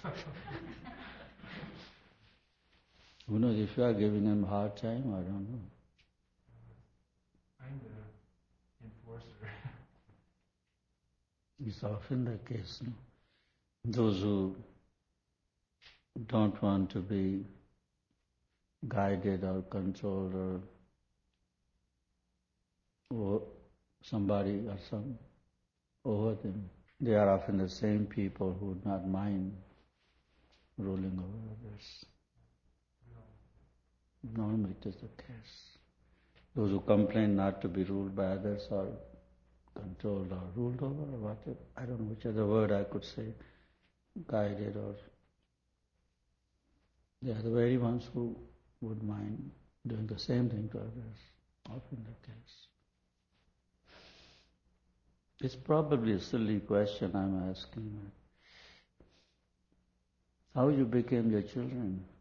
Who knows if you are giving him a hard time, I don't know. I'm the enforcer. It's often the case, no? Those who don't want to be guided or controlled or somebody or some over them, they are often the same people who would not mind ruling over others. Normally it is the case. Those who complain not to be ruled by others or controlled or ruled over or whatever, I don't know which other word I could say, guided or... They are the very ones who would mind doing the same thing to others, often the case. It's probably a silly question I'm asking. How you became your children?